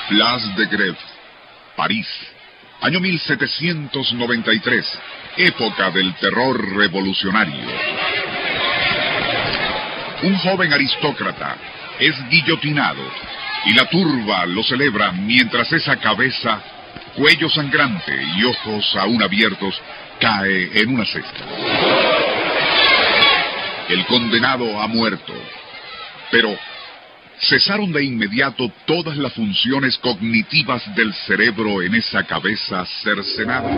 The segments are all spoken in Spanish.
Place de Grève, París, año 1793, época del terror revolucionario. Un joven aristócrata es guillotinado y la turba lo celebra mientras esa cabeza, cuello sangrante y ojos aún abiertos, cae en una cesta. El condenado ha muerto, pero cesaron de inmediato todas las funciones cognitivas del cerebro en esa cabeza cercenada.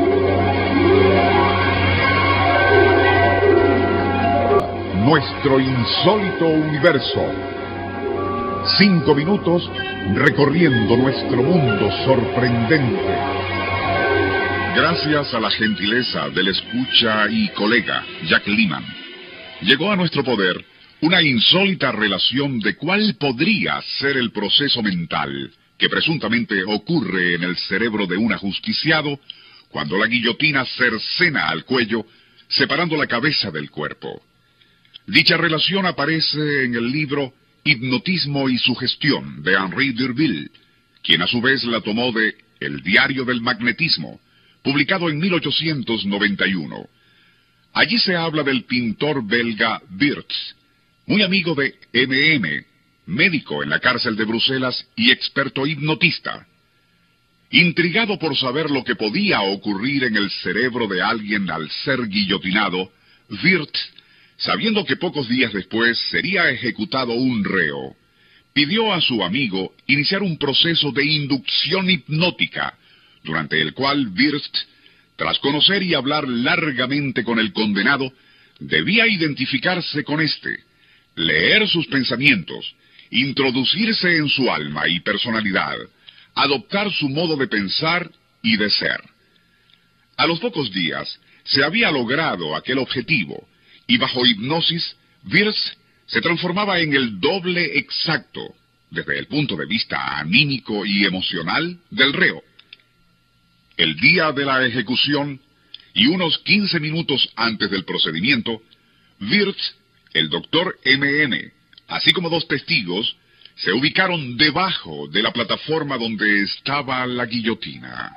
Nuestro insólito universo. 5 minutos recorriendo nuestro mundo sorprendente. Gracias a la gentileza del escucha y colega Jack Lehman, llegó a nuestro poder una insólita relación de cuál podría ser el proceso mental que presuntamente ocurre en el cerebro de un ajusticiado cuando la guillotina cercena al cuello, separando la cabeza del cuerpo. Dicha relación aparece en el libro Hipnotismo y Sugestión de Henri Durville, quien a su vez la tomó de El Diario del Magnetismo, publicado en 1891. Allí se habla del pintor belga Wirtz, muy amigo de M.M., médico en la cárcel de Bruselas y experto hipnotista. Intrigado por saber lo que podía ocurrir en el cerebro de alguien al ser guillotinado, Wirtz, sabiendo que pocos días después sería ejecutado un reo, pidió a su amigo iniciar un proceso de inducción hipnótica, durante el cual Wirtz, tras conocer y hablar largamente con el condenado, debía identificarse con éste, leer sus pensamientos, introducirse en su alma y personalidad, adoptar su modo de pensar y de ser. A los pocos días se había logrado aquel objetivo, y bajo hipnosis, Wirtz se transformaba en el doble exacto, desde el punto de vista anímico y emocional, del reo. El día de la ejecución, y unos 15 minutos antes del procedimiento, Wirtz, el doctor M.M., así como 2 testigos, se ubicaron debajo de la plataforma donde estaba la guillotina.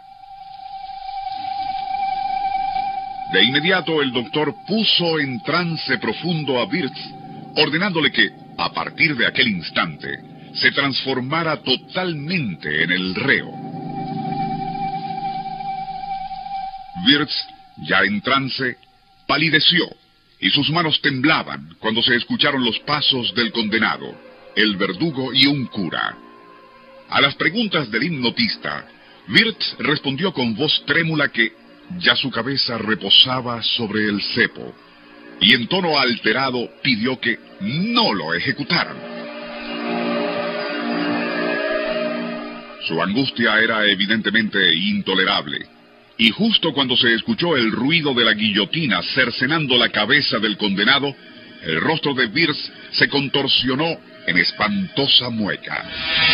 De inmediato el doctor puso en trance profundo a Wirtz, ordenándole que, a partir de aquel instante, se transformara totalmente en el reo. Wirtz, ya en trance, palideció, y sus manos temblaban cuando se escucharon los pasos del condenado, el verdugo y un cura. A las preguntas del hipnotista, Wirtz respondió con voz trémula que ya su cabeza reposaba sobre el cepo, y en tono alterado pidió que no lo ejecutaran. Su angustia era evidentemente intolerable, y justo cuando se escuchó el ruido de la guillotina cercenando la cabeza del condenado, el rostro de Wirtz se contorsionó en espantosa mueca.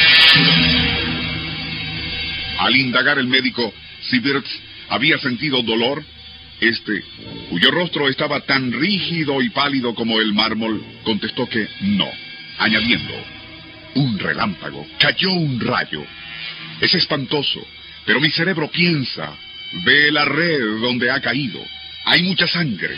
Al indagar el médico si Wirtz había sentido dolor, cuyo rostro estaba tan rígido y pálido como el mármol, contestó que no, añadiendo: un relámpago, cayó un rayo. Es espantoso, pero mi cerebro piensa, ve la red donde ha caído, hay mucha sangre.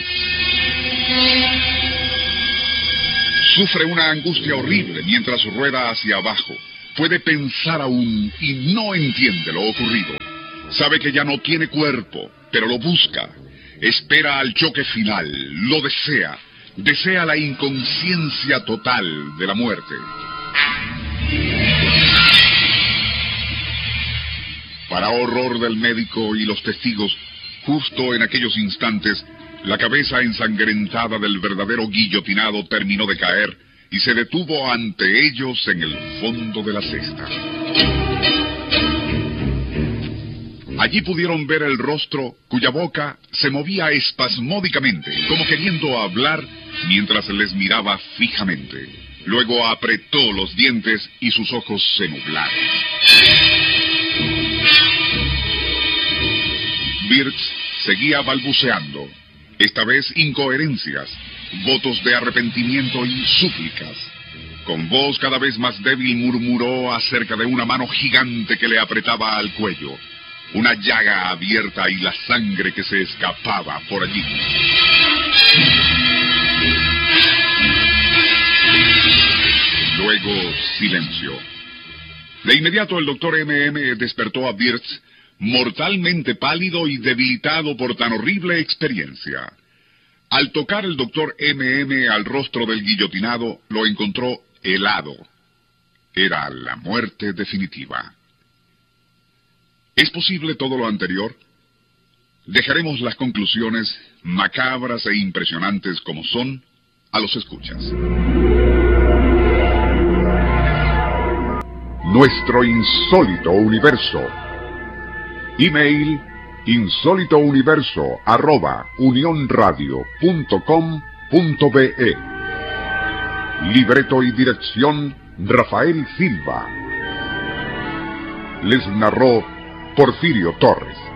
Sufre una angustia horrible mientras rueda hacia abajo. Puede pensar aún y no entiende lo ocurrido. Sabe que ya no tiene cuerpo, pero lo busca. Espera al choque final, lo desea. Desea la inconsciencia total de la muerte. Para horror del médico y los testigos, justo en aquellos instantes, la cabeza ensangrentada del verdadero guillotinado terminó de caer y se detuvo ante ellos en el fondo de la cesta. Allí pudieron ver el rostro cuya boca se movía espasmódicamente, como queriendo hablar mientras les miraba fijamente. Luego apretó los dientes y sus ojos se nublaron. Wirtz seguía balbuceando, esta vez incoherencias, votos de arrepentimiento y súplicas. Con voz cada vez más débil murmuró acerca de una mano gigante que le apretaba al cuello, una llaga abierta y la sangre que se escapaba por allí. Luego silencio. De inmediato el doctor M.M. despertó a Wirtz, mortalmente pálido y debilitado por tan horrible experiencia. Al tocar el doctor M.M. al rostro del guillotinado, lo encontró helado. Era la muerte definitiva. ¿Es posible todo lo anterior? Dejaremos las conclusiones, macabras e impresionantes como son, a los escuchas. Nuestro insólito universo. Email insólitouniverso@unionradio.com.be. Libreto y dirección Rafael Silva. Les narró Porfirio Torres.